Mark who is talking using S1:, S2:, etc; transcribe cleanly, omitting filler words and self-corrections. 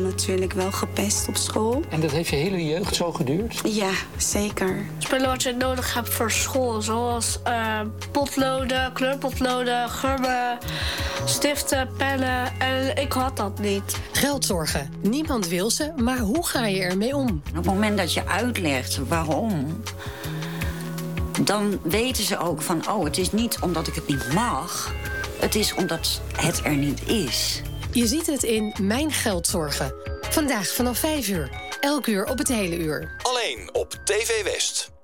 S1: natuurlijk wel gepest op school.
S2: En dat heeft je hele jeugd zo geduurd?
S1: Ja, zeker.
S3: Spullen wat je nodig hebt voor school, zoals potloden, kleurpotloden, gummen, stiften, pennen. En ik had dat niet.
S4: Geldzorgen. Niemand wil ze, maar hoe ga je ermee om?
S5: Op het moment dat je uitlegt waarom, dan weten ze ook van, oh, het is niet omdat ik het niet mag, het is omdat het er niet is.
S4: Je ziet het in Mijn Geldzorgen. Vandaag vanaf 5 uur. Elk uur op het hele uur.
S6: Alleen op TV West.